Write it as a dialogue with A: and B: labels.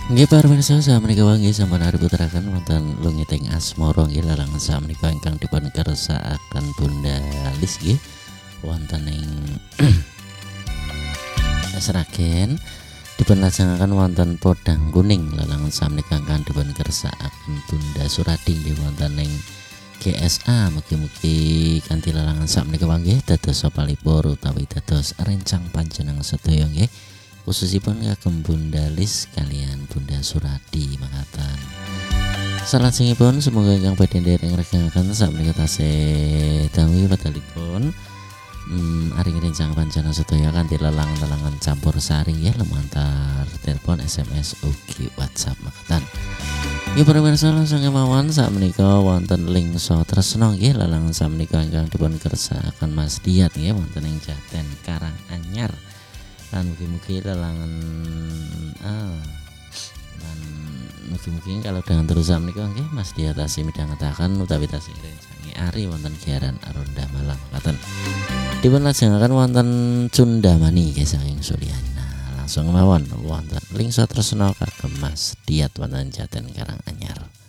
A: Nggih para pirsa samenika wae nggih sampun arep puteraken wonten lungiting asmara nggih lalangan samenika ingkang dipun kersakaken Bunda Lis nggih wonten ing Sragen dipun lajengaken wonten Podang Kuning lalangan samenika ingkang dipun kersakaken Bunda Suradi nggih wonten ing GSA. Mugi-mugi kanthi lalangan samenika wae nggih dados palipur utawi dados rencang panjenengan sedaya nggih. Khususipun kagem Bunda Lis kalian Bunda Suradi makaten. Salajengipun semoga ingkang badhe ndereng regangaken sakmenika tasih damel padalipun aring rencang panjenengan sedaya kanthi lelang-lelangan campur sari ya lumantar telepon SMS ugi WhatsApp makaten. Nggih para pirsa langsung kemawon sakmenika wonten Lingso Tresna nggih lelangan sakmenika ingkang dipun kersakaken Mas Diat nggih wonten ing Jaten Karanganyar. Dan mugi-mugi lelangan dan mugi-mugi kalau dengan terus menika nggih Mas Diat tasih midhangetaken utawi tasih rencangi ari wonten giaran Aronda Malang mekaten. Dipun lajengaken wonten Cundamani nggih saking Suryana. Langsung mawon wonten Lingso Tresna kagem Mas Diat wonten Jaten Karanganyar.